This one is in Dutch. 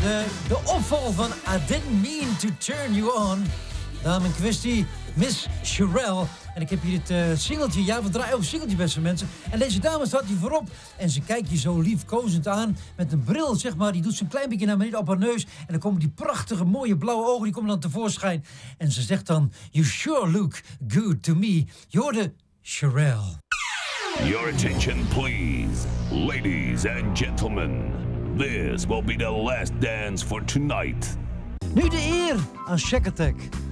De opval van I didn't mean to turn you on. Dame in kwestie, Miss Sherelle. En ik heb hier het singeltje. Ja, we draaien ook singeltje, beste mensen. En deze dame staat hier voorop. En ze kijkt je zo liefkozend aan. Met een bril, zeg maar. Die doet zo'n klein beetje naar beneden op haar neus. En dan komen die prachtige, mooie blauwe ogen. Die komen dan tevoorschijn. En ze zegt dan, you sure look good to me. Je hoorde Sherelle. Your attention, please. Ladies and gentlemen. This will be the last dance for tonight. Nu de eer aan Shack Attack.